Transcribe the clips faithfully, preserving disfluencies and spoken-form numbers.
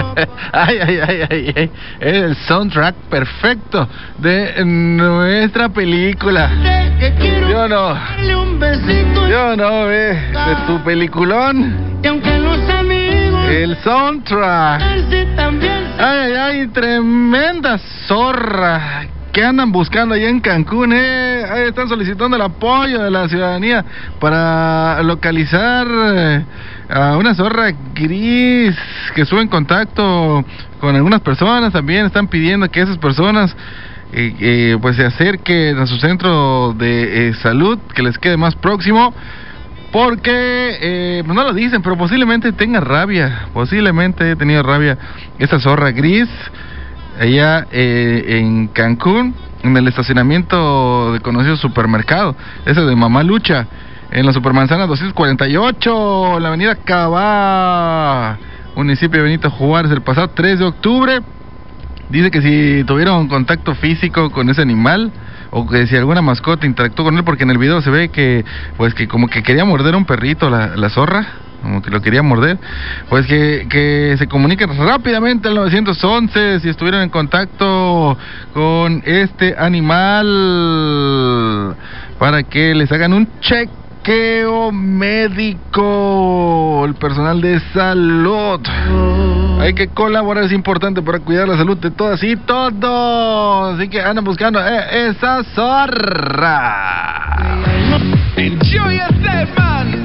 Ay, ay, ay, ay, ay. Es el soundtrack perfecto de nuestra película. Yo no. Yo no, eh. De tu peliculón. El soundtrack. Ay, ay, ay, tremenda zorra. ¿Qué andan buscando allá en Cancún? Eh? Ahí están solicitando el apoyo de la ciudadanía para localizar eh, a una zorra gris que sube en contacto con algunas personas. También están pidiendo que esas personas eh, eh, pues se acerquen a su centro de eh, salud que les quede más próximo. Porque, eh, pues no lo dicen, pero posiblemente tenga rabia. Posiblemente haya tenido rabia esa zorra gris allá eh, en Cancún, en el estacionamiento de conocido supermercado, ese de Mamá Lucha, en la Supermanzana doscientos cuarenta y ocho, en la avenida Cabá, municipio de Benito Juárez, el pasado tres de octubre. Dice que si tuvieron contacto físico con ese animal, o que si alguna mascota interactuó con él, porque en el video se ve que, pues que como que quería morder a un perrito, la, la zorra, como que lo quería morder, pues que, que se comuniquen rápidamente al nueve once si estuvieron en contacto con este animal, para que les hagan un chequeo médico, el personal de salud. Hay que colaborar, es importante para cuidar la salud de todas y todos. Así que andan buscando eh, esa zorra. Enjoy yourself, man.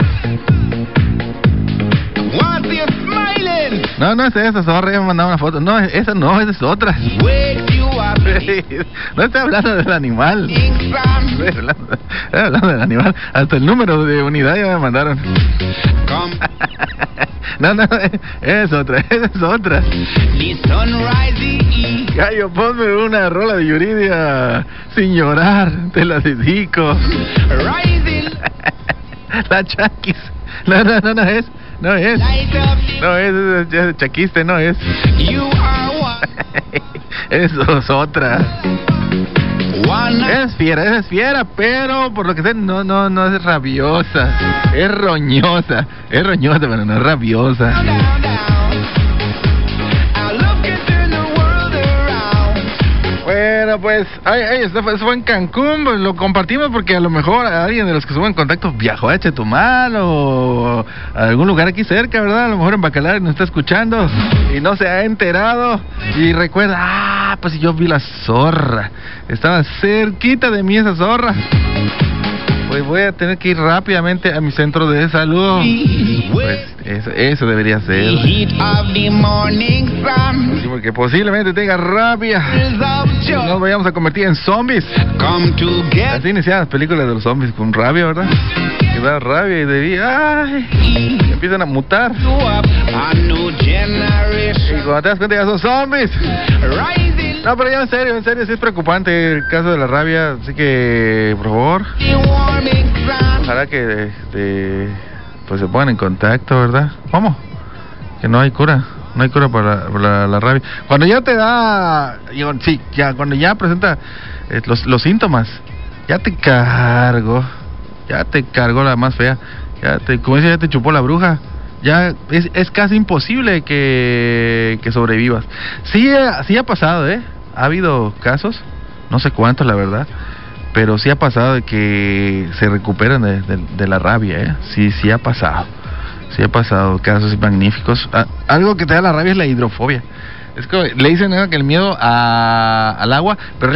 Why are you smiling? No, no es esa zorra, ya me mandaba una foto. No, esa no, esa es otra. No estoy hablando del animal. Estoy hablando, estoy hablando del animal. Hasta el número de unidad ya me mandaron. No, no, es otra, esa es otra. Gallo, ponme una rola de Yuridia sin llorar, te la dedico. La Chaquis. No, no, no, no es, no es. No es, es, es chaquiste, no es. Eso es otra. Es fiera, es fiera, pero por lo que sé, no, no, no es rabiosa. Es roñosa. Es roñosa, pero no es rabiosa. Bueno, pues, ay, ay, eso fue, eso fue en Cancún, pues lo compartimos porque a lo mejor alguien de los que suben en contacto viajó a Chetumal o a algún lugar aquí cerca, ¿verdad? A lo mejor en Bacalar nos está escuchando y no se ha enterado y recuerda, ah, pues yo vi la zorra, estaba cerquita de mí esa zorra. Pues voy a tener que ir rápidamente a mi centro de salud. Pues eso, eso debería ser. Sí, porque posiblemente tenga rabia. Nos vayamos a convertir en zombies. Así inician las películas de los zombies, con rabia, ¿verdad? Que da rabia y de vida, ay, empiezan a mutar. Y cuando te das cuenta ya son zombies. No, pero ya en serio, en serio, sí es preocupante el caso de la rabia. Así que, por favor, ojalá que este, pues se pongan en contacto, ¿verdad? Vamos, que no hay cura, no hay cura para la, para la, la rabia. Cuando ya te da, digo, sí, ya cuando ya presenta eh, los, los síntomas, ya te cargo, ya te cargó la más fea, ya te, como dice, ya te chupó la bruja. Ya es, es casi imposible que, que sobrevivas. Sí, sí ha pasado, ¿eh? Ha habido casos, no sé cuántos la verdad, pero sí ha pasado de que se recuperan de, de, de la rabia, ¿eh? Sí, sí ha pasado. Sí ha pasado casos magníficos. Ah, algo que te da la rabia es la hidrofobia. Es que le dicen, ¿no?, que el miedo a, al agua, pero